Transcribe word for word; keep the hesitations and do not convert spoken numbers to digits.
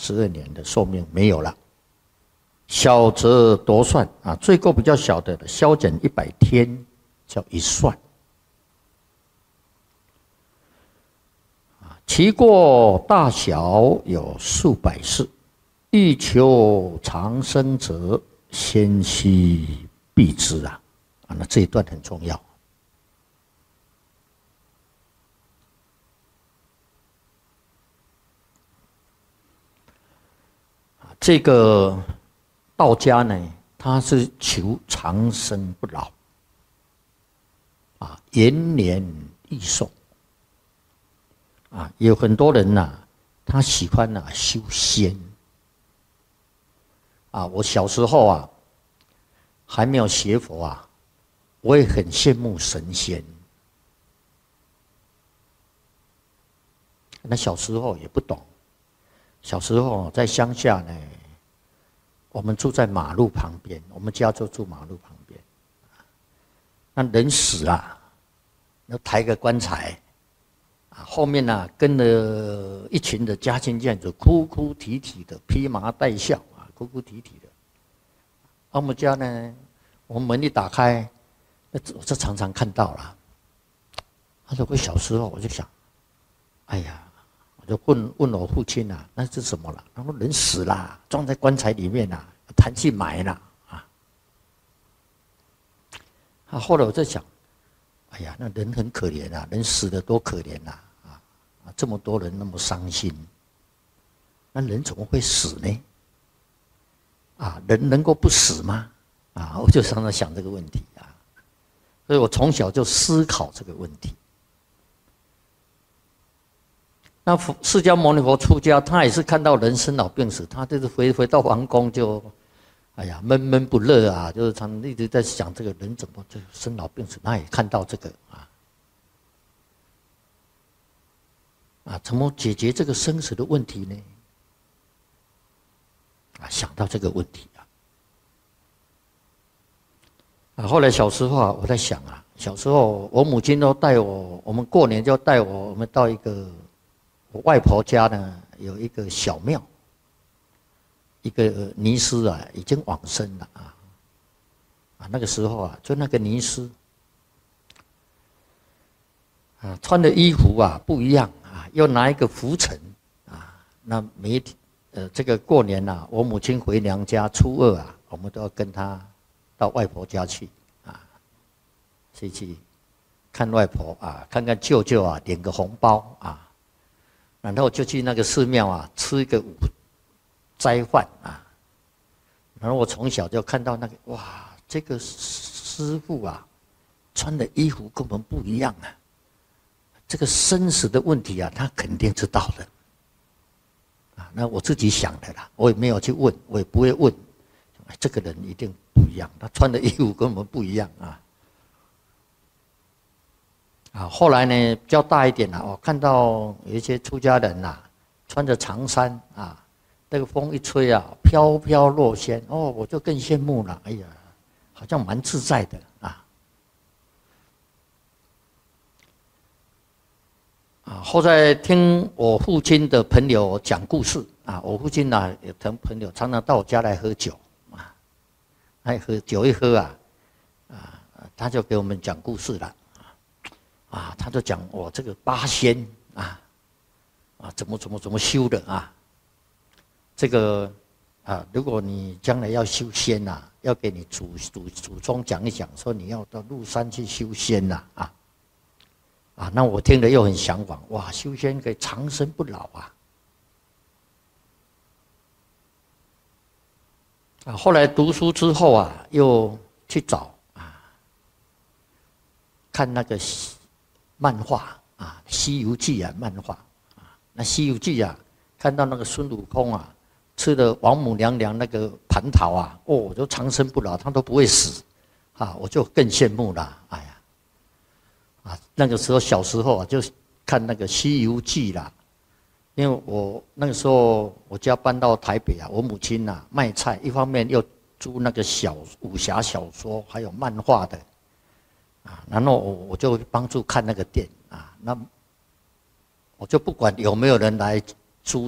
十二年的寿命没有了。小则夺算啊，罪过比较小的，削减一百天叫一算。其过大小有数百世，欲求长生者，先须避之啊！啊，那这一段很重要。这个道家呢，他是求长生不老，啊，延年益寿。啊，有很多人呐、啊，他喜欢呐、啊、修仙。啊，我小时候啊，还没有学佛啊，我也很羡慕神仙。那小时候也不懂，小时候在乡下呢，我们住在马路旁边，我们家就住马路旁边。那人死啊，要抬个棺材。啊，后面呢、啊、跟了一群的家亲眷属，哭哭啼啼的，披麻戴孝啊，哭哭啼啼的。啊、我们家呢，我们门一打开，那我就常常看到了。他说我小时候我就想，哎呀，我就问问我父亲啊，那是什么了？他说人死了，装在棺材里面啊，抬去埋了啊。啊，后来我在想。哎呀，那人很可怜啊，人死得多可怜呐！啊啊，这么多人那么伤心，那人怎么会死呢？啊，人能够不死吗？啊，我就常常想这个问题啊，所以我从小就思考这个问题。那释迦牟尼佛出家，他也是看到人生老病死，他就是回回到皇宫就。哎呀，闷闷不乐啊，就是常一直在想这个人怎么这生老病死，他也看到这个啊，啊，怎么解决这个生死的问题呢？啊，想到这个问题啊，啊，后来小时候啊，我在想啊，小时候我母亲都带我，我们过年就带我，我们到一个我外婆家呢，有一个小庙。一个尼师啊，已经往生了啊，啊，那个时候啊，就那个尼师啊，穿的衣服啊不一样啊，又拿一个拂尘啊，那每一呃这个过年啊，我母亲回娘家初二啊，我们都要跟她到外婆家去啊，去去看外婆啊，看看舅舅啊，领个红包啊，然后就去那个寺庙啊，吃一个午。斋饭啊，然后我从小就看到那个哇，这个师父啊，穿的衣服跟我们不一样啊。这个生死的问题啊，他肯定知道的啊。那我自己想的啦，我也没有去问，我也不会问。这个人一定不一样，他穿的衣服跟我们不一样啊。啊，后来呢，比较大一点了，我看到有一些出家人呐、啊，穿着长衫啊。那个风一吹啊，飘飘若仙哦，我就更羡慕了。哎呀，好像蛮自在的啊。啊，后来听我父亲的朋友讲故事啊，我父亲呢、啊、有同朋友常常到我家来喝酒啊，爱喝酒一喝啊，啊，他就给我们讲故事了啊，他就讲我这个八仙啊啊怎么怎么怎么修的啊。这个啊，如果你将来要修仙呐、啊，要给你祖祖祖宗讲一讲，说你要到鹿山去修仙呐、啊，啊，啊，那我听了又很向往，哇，修仙可以长生不老啊！啊，后来读书之后啊，又去找啊，看那个漫画啊，《西游记》啊，漫画啊，那《西游记》啊，看到那个孙悟空啊。吃了王母娘娘那个蟠桃啊，哦，我就长生不老，他都不会死，啊，我就更羡慕了。哎呀，啊，那个时候小时候啊，就看那个《西游记》啦，因为我那个时候我家搬到台北啊，我母亲呐、啊、卖菜，一方面又租那个小武侠小说，还有漫画的，啊，然后我我就帮助看那个店啊，那我就不管有没有人来